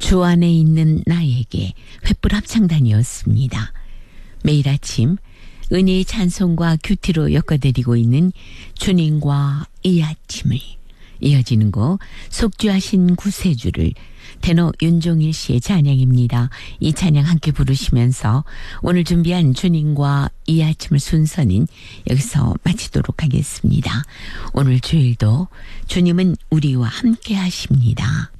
주 안에 있는 나에게 횃불 합창단이었습니다. 매일 아침 은혜의 찬송과 큐티로 엮어드리고 있는 주님과 이 아침을, 이어지는 곡 속죄하신 구세주를 테너 윤종일 씨의 찬양입니다. 이 찬양 함께 부르시면서 오늘 준비한 주님과 이 아침을 순서는 여기서 마치도록 하겠습니다. 오늘 주일도 주님은 우리와 함께 하십니다.